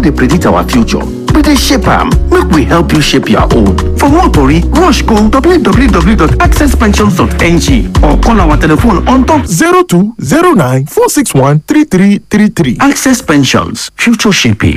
dey predict our future, we dey shape am. Make we help you shape your own. For more tori, rush go www.accesspensions.ng or call our telephone on top 0209 461 3333. Access Pensions, future shaping.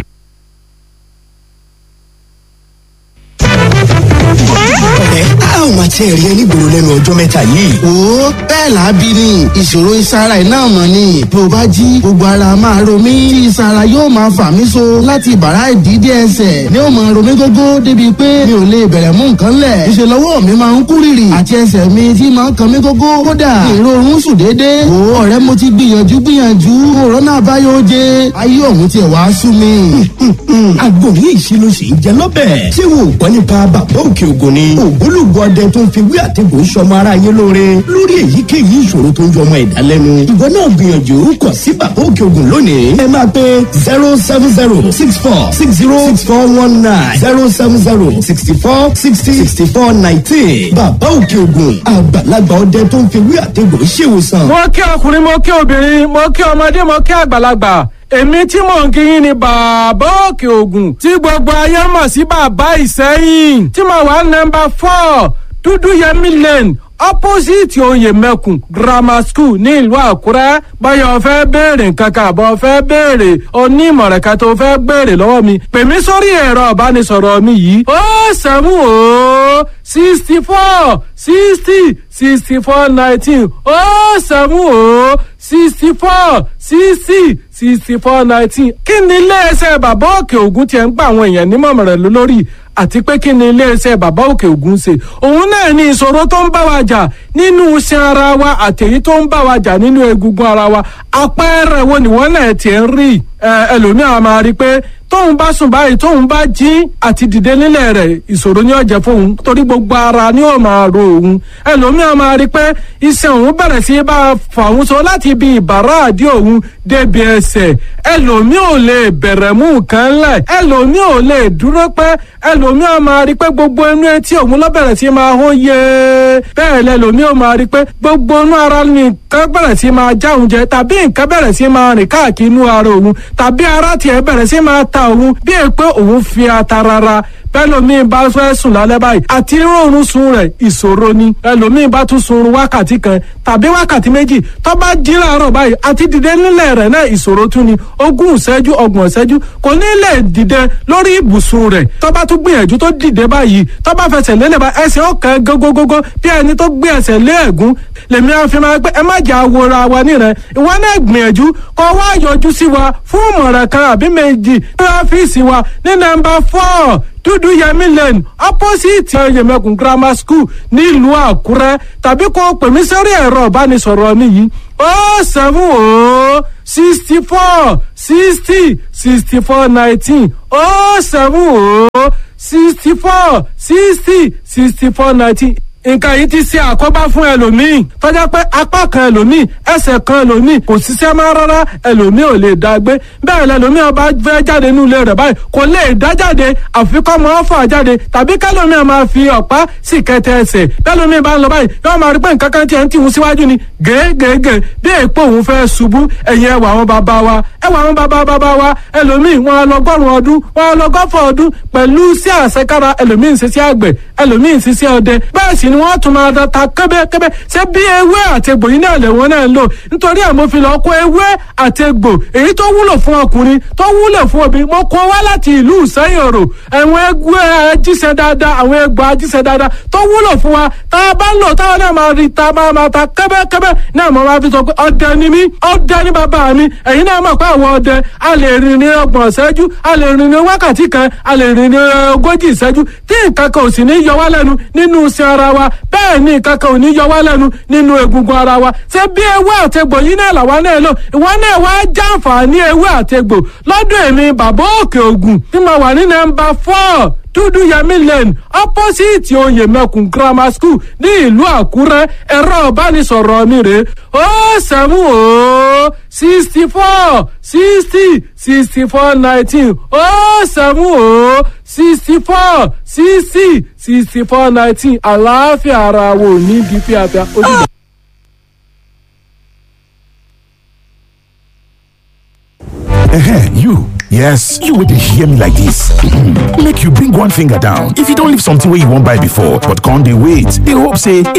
a ò máa tiẹ̀ rí ẹnígboro lẹ́nu ọjọ́ mẹ́ta yìí. ó bẹ́ẹ̀ lábí ni ìṣòro ìsara iná mọ̀ ni bí o bá jí gbogbo ara máa ro mí tí ìsara yóò máa fà mí so láti bàrá ìdídé ẹsẹ̀ ni ó máa ro mí gógó débi pé mi ò lè bẹ̀rẹ̀ mú nǹkan lẹ̀ ìṣe lọ́wọ́ mi máa ń kú rìrì àti ẹsẹ̀ mi tí máa ń kan mí gógó kódà èrò oorun sùn déédéé. ó ọ̀rẹ́ mo ti gbìyànjú òrónà àbáyọ oje ayé ọ̀hún tiẹ̀ wá sú mi. àgbo yìí ṣe ló ṣe ń jẹ lọ́bẹ̀. ṣé wo gbọ́ nípa bàbá òkè ògùn ni ògbólógbò ọdẹ tó ń fi wí àtẹ̀gùn sọmọ ara yé lóore lórí èyíkéyìí ìṣòro tó ń jọ ọmọ ẹ̀dá lẹ́nu. ìwọ náà gbìyànjú kàn sí bàbá òkè ògùn lónìí. ẹ máa pe 07064646419 07064646419 bàbá òkè ògùn àgbàlagbà ọdẹ tó ń fi wí àtẹ̀gùn ṣèwòsàn. mo kí ọkùnrin mo kí obìnrin mo kí ọmọdé mo kí àgbàlagbà èmi tí mò ń kíyìn ni bàbá òkè ògùn tí gbogbo ayé mọ̀ sí bàbá ìsẹ́yìn tí mo wà nọ́mbà 4 dúdú yẹmí lane opposite oyè mẹ́kùn grammar school ní ìlú àkúrẹ́ báyọ̀ fẹ́ béèrè nǹkankan àbọ̀ fẹ́ béèrè onímọ̀ràn kan tó fẹ́ béèrè lọ́wọ́ mi pè mí sórí ẹ̀rọ ìbánisọ̀rọ̀ mi yìí 07064606419 07064606419 kí ni iléeṣẹ́ bàbá òkè ògùn tiẹ̀ ń gba àwọn èèyàn nímọ̀ràn lórí àti pé kí ni iléeṣẹ́ bàbá òkè ògùn ṣe òun náà ní ìṣòro tó ń bá wa jà nínú iṣan ara wa àtèyí tó ń bá wa jà nínú egungun ara wa àpẹẹrẹ wo ni wọ́n náà tiẹ̀ ń rí ẹlòmíràn máa rí pé tóun bá sùn báyìí tóun bá jí àti dìde nílẹ̀ rẹ̀ ìṣòro ní ọ̀jẹ̀ fóun torí gbogbo ara ni ó máa ro òun ẹlòmíràn máa rí pé iṣan òun bẹ̀rẹ̀ sí bá fà òun so láti ibi ìbàrá àdí òun débi ẹsẹ̀ ẹlòmí ò lè bẹ̀rẹ̀ mú nǹkan lẹ̀ ẹlòmí ò lè dúró pẹ́ ẹlòmíràn máa rí pé gbogbo inú etí òun ló bẹ̀rẹ̀ sí máa hó yé bẹ́ẹ̀ lẹ́lòmí ò máa rí pé gbogbo inú ara nìkan bẹ̀rẹ̀ sí máa já òun jẹ tàbí nǹkan bẹ̀rẹ̀ sí máa rìn káàkiri inú ara òun tàbí ara tiẹ̀ bẹ̀rẹ̀ sí máa ta òun bí è pé òun fi ata rárá bẹ́lòmíì bá fẹ́ sùn lálẹ́ báyìí àti rọrùn sùn rẹ̀ ìṣòro ni ẹlòmíì bá tún sun wákàtí kan tàbí wákàtí méjì tó bá jí láàárọ̀ báyìí àti dìde nílẹ̀ rẹ̀ náà ìṣòro tún ni ogún ìṣẹ́jú ọgbọ̀n ìṣẹ́jú kò ní lè dìde lórí ibùsùn rẹ̀ tó bá tún gbìyànjú tó dìde báyìí tó bá fẹsẹ̀ lélẹ̀ bá ẹsẹ̀ ọ̀kan gógógógó bí ẹni tó gbé ẹsẹ̀ lé ẹ̀gún lèmi àfi máa pé ẹ má jà wòra wa nírẹ̀ ìwọ náà gbìyànjú kó wá yọjú sí wa fún ìmọ̀ràn kan àbí méjì ní ọ́fíìsì wa ní nọ́mbà 4 dúdú yẹmí lane opposite yẹmẹkùn grammar school nílùú àkúrẹ́ tàbí kó pè mí sórí ẹ̀rọ ìbánisọ̀rọ̀ mi yìí 07064606419 07064606419 nǹkan yìí ti ṣe àkóbá fún ẹlòmíì tọ́jà pé apá kan ẹlòmíì ẹsẹ̀ kan ẹlòmíì kò ṣiṣẹ́ máa rárá ẹlòmíì ò lè dá gbé bẹ́ẹ̀ lẹlòmíì ọba fẹ́ jáde nínú ilé rẹ̀ báyìí kò lè dá jáde àfikọ́ máa fà jáde tàbí kẹlòmíì máa fi ọ̀pá sì kẹtẹ ẹsẹ̀ kẹlòmíì bá ń lọ báyìí yóò máa rí pé nǹkan kan tiẹ̀ ń tìhun síwájú ni gègègè bí èèpo òun fẹ́ ṣubú ẹ̀yìn ẹwà àwọn bàbá wa ẹwà àwọn bàbá wa ẹlòmíì wọn lọgọ́rùn ọdún wọn lọgọ́fọ̀ ọdún pẹ̀lú sí àṣekára ẹlòmíì ń ṣiṣẹ́ àgbẹ̀ ẹlòmíì ń ṣiṣẹ́ ọdẹ bẹ́ẹ̀ sì ni wọ́n tún máa ta kẹ́bẹ́kẹ́bẹ́ ṣé bí ewé àtegbò yìí náà lẹ́wọ̀n náà ń lò nítorí àmọ́fin lọ kó ewé àtegbò èyí tó wúlò fún ọkùnrin tó wúlò fún obìnrin mo kó wá láti ìlú ìsẹ́yìn òrò àwọn ewé ajíṣẹ́ dáadáa àwọn egbò ajíṣẹ́ dáadáa tó wúlò fún wa tá a bá ń lò táwọn náà máa rí ta máa ta kẹ́bẹ́kẹ́bẹ́ náà mo máa fi sọ pé ọdẹ ni mí ọdẹ ni bàbá mi ẹ̀yin náà mọ̀ pé àwọn ọdẹ a lè rìn ní ọgbọ̀n ìṣẹ́jú a lè rìn ní wákàtí kan a lè rìn ní ogójì ìṣẹ́jú tí nǹkan kan ò sì ní yọ wá lẹ́nu nínú iṣẹ́ ara wa bẹ́ẹ̀ ni nǹkan kan ò ní yọ wá lẹ́nu nínú egungun ara wa ṣé bí ewé àtegbò yìí náà làwa náà lò ìwọ náà wá jàǹfààní ewé àtegbò lọ́dún èmi bàbá òkè ògùn tí mo wà ní nọ́mbà 4 dúdú yẹmí lane opposite oyè mẹ́kùn grammar school ní ìlú àkúrẹ́ ẹ̀rọ ìbánisọ̀rọ̀ mi rèé 07064606419 07064606419 àlàáfíà ara wo ní bí fíafíà ojúbọ. You Yes, you will hear me like this. Make you bring one finger down. If you don't leave something where you won't buy before, but can't they wait? They hope say